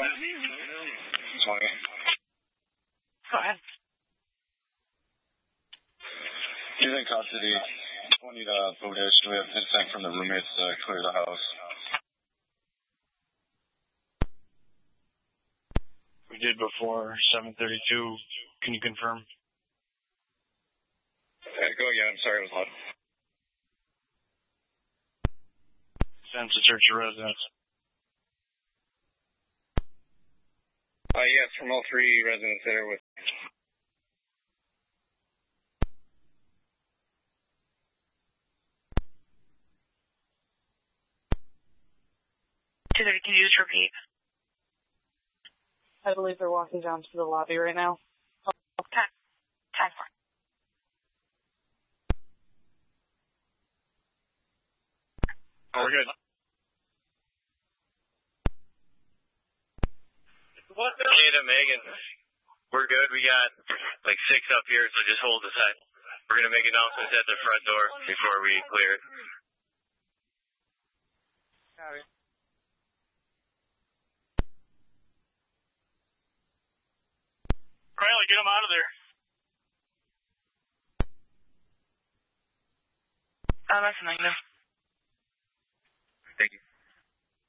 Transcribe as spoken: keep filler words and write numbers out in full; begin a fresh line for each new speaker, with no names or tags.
twenty.
Go ahead.
He's in custody. twenty to Bodish. We have consent from the roommates to clear the house.
We did before seven thirty-two. Can you confirm?
Okay, go again. I'm sorry, it was loud.
Sent to search your residence.
Uh, yes, from all three residents that are with.
two thirty, can you just repeat?
I believe they're walking down to the lobby right now.
Okay. Time for.
Oh, we're good.
What's up? Hey to Megan. We're good. We got like six up here, so just hold the side. We're going to make announcements at the front door before we clear it.
Got it.
Riley, get him out of there.
Oh, that's a negative.
Thank you.